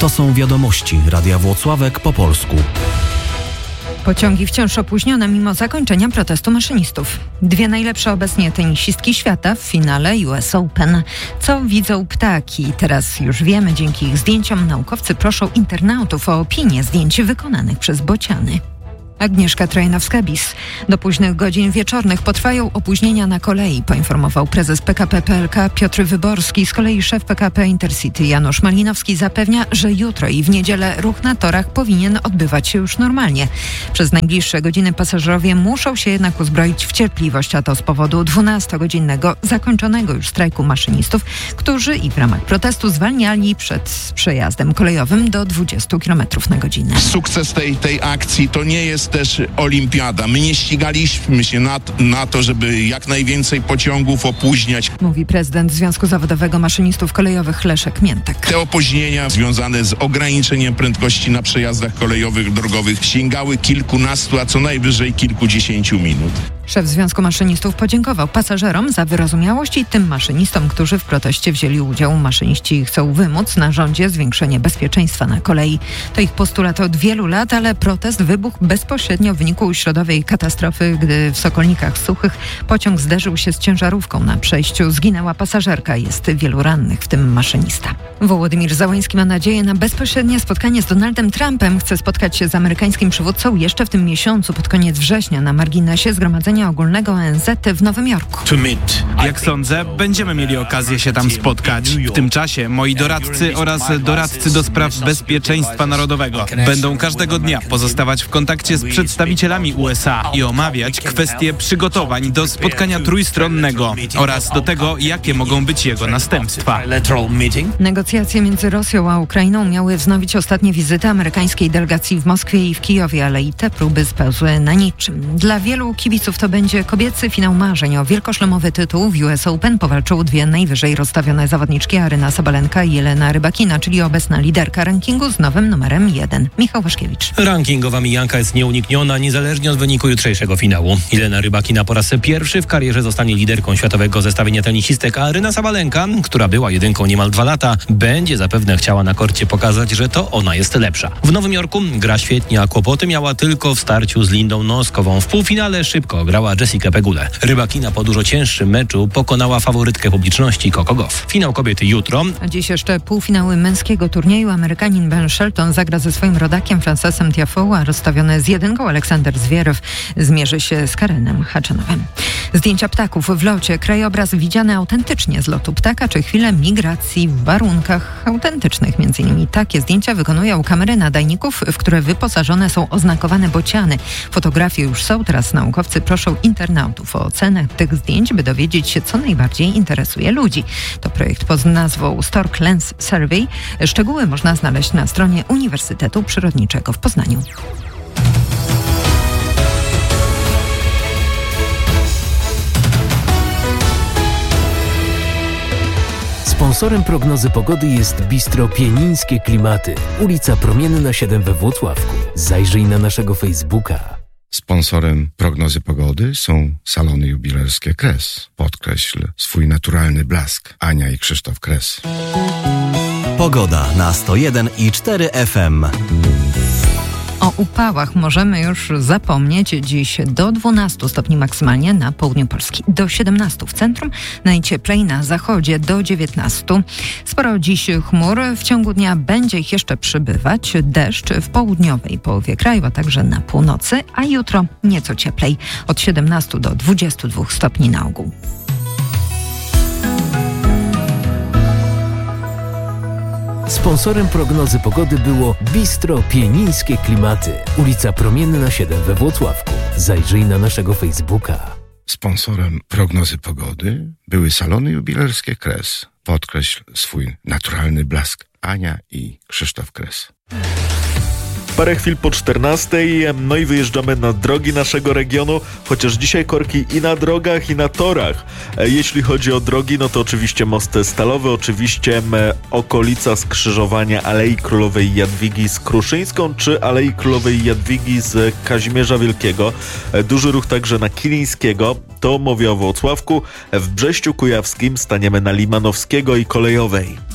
To są wiadomości Radia Włocławek po polsku. Pociągi wciąż opóźnione mimo zakończenia protestu maszynistów. Dwie najlepsze obecnie tenisistki świata w finale US Open. Co widzą ptaki? Teraz już wiemy, dzięki ich zdjęciom naukowcy proszą internautów o opinię zdjęć wykonanych przez bociany. Agnieszka Trojanowska-Bis. Do późnych godzin wieczornych potrwają opóźnienia na kolei, poinformował prezes PKP PLK Piotr Wyborski. Z kolei szef PKP Intercity Janusz Malinowski zapewnia, że jutro i w niedzielę ruch na torach powinien odbywać się już normalnie. Przez najbliższe godziny pasażerowie muszą się jednak uzbroić w cierpliwość, a to z powodu 12-godzinnego zakończonego już strajku maszynistów, którzy i w ramach protestu zwalniali przed przejazdem kolejowym do 20 km na godzinę. Sukces tej akcji to nie jest też olimpiada. My nie ścigaliśmy się na to, żeby jak najwięcej pociągów opóźniać. Mówi prezydent Związku Zawodowego Maszynistów Kolejowych Leszek Miętek. Te opóźnienia związane z ograniczeniem prędkości na przejazdach kolejowych, drogowych sięgały kilkunastu, a co najwyżej kilkudziesięciu minut. Szef Związku Maszynistów podziękował pasażerom za wyrozumiałość i tym maszynistom, którzy w proteście wzięli udział. Maszyniści chcą wymóc na rządzie zwiększenie bezpieczeństwa na kolei. To ich postulat od wielu lat, ale protest wybuchł bezpośrednio w wyniku środowej katastrofy, gdy w Sokolnikach Suchych pociąg zderzył się z ciężarówką na przejściu. Zginęła pasażerka, jest wielu rannych, w tym maszynista. Wołodymir Załański ma nadzieję na bezpośrednie spotkanie z Donaldem Trumpem. Chce spotkać się z amerykańskim przywódcą jeszcze w tym miesiącu, pod koniec września, na marginesie Zgromadzenia Ogólnego ONZ w Nowym Jorku. Jak sądzę, będziemy mieli okazję się tam spotkać. W tym czasie moi doradcy oraz doradcy do spraw bezpieczeństwa narodowego będą każdego dnia pozostawać w kontakcie z przedstawicielami USA i omawiać kwestie przygotowań do spotkania trójstronnego oraz do tego, jakie mogą być jego następstwa. Negocjacje między Rosją a Ukrainą miały wznowić ostatnie wizyty amerykańskiej delegacji w Moskwie i w Kijowie, ale i te próby spełzły na niczym. Dla wielu kibiców to będzie kobiecy finał marzeń. O wielkoszlemowy tytuł w US Open powalczą dwie najwyżej rozstawione zawodniczki, Aryna Sabalenka i Jelena Rybakina, czyli obecna liderka rankingu z nowym numerem 1. Michał Waszkiewicz. Rankingowa mijanka jest nieunikniona, niezależnie od wyniku jutrzejszego finału. Jelena Rybakina po raz pierwszy w karierze zostanie liderką światowego zestawienia tenisistek, a Aryna Sabalenka, która była jedynką niemal 2 lata, będzie zapewne chciała na korcie pokazać, że to ona jest lepsza. W Nowym Jorku gra świetnie, a kłopoty miała tylko w starciu z Lindą Noskową. W półfinale szybko grała Jessica Pegulę. Rybakina po dużo cięższym meczu pokonała faworytkę publiczności Coco Gauff. Finał kobiety jutro. A dziś jeszcze półfinały męskiego turnieju. Amerykanin Ben Shelton zagra ze swoim rodakiem Francesem Tiafoe, a rozstawiony z jedynką Aleksander Zwierew zmierzy się z Karenem Haczanowem. Zdjęcia ptaków w locie. Krajobraz widziany autentycznie z lotu ptaka, czy chwilę migracji w warunkach autentycznych. Między innymi takie zdjęcia wykonują kamery nadajników, w które wyposażone są oznakowane bociany. Fotografie już są, teraz naukowcy proszą internautów o ocenę tych zdjęć, by dowiedzieć się, co najbardziej interesuje ludzi. To projekt pod nazwą Stork Lens Survey. Szczegóły można znaleźć na stronie Uniwersytetu Przyrodniczego w Poznaniu. Sponsorem prognozy pogody jest Bistro Pienińskie Klimaty. Ulica Promienna 7 we Włocławku. Zajrzyj na naszego Facebooka. Sponsorem prognozy pogody są salony jubilerskie Kres. Podkreśl swój naturalny blask. Ania i Krzysztof Kres. Pogoda na 101,4 FM. O upałach możemy już zapomnieć. Dziś do 12 stopni maksymalnie na południu Polski, do 17 w centrum, najcieplej na zachodzie do 19. Sporo dziś chmur, w ciągu dnia będzie ich jeszcze przybywać. Deszcz w południowej połowie kraju, a także na północy, a jutro nieco cieplej, od 17 do 22 stopni na ogół. Sponsorem prognozy pogody było Bistro Pienińskie Klimaty. Ulica Promienna 7 we Włocławku. Zajrzyj na naszego Facebooka. Sponsorem prognozy pogody były salony jubilerskie Kres. Podkreśl swój naturalny blask. Ania i Krzysztof Kres. Parę chwil po 14:00, no i wyjeżdżamy na drogi naszego regionu, chociaż dzisiaj korki i na drogach, i na torach. Jeśli chodzi o drogi, no to oczywiście most stalowy, oczywiście okolica skrzyżowania Alei Królowej Jadwigi z Kruszyńską, czy Alei Królowej Jadwigi z Kazimierza Wielkiego. Duży ruch także na Kilińskiego, to mówię o Włocławku. W Brześciu Kujawskim staniemy na Limanowskiego i Kolejowej.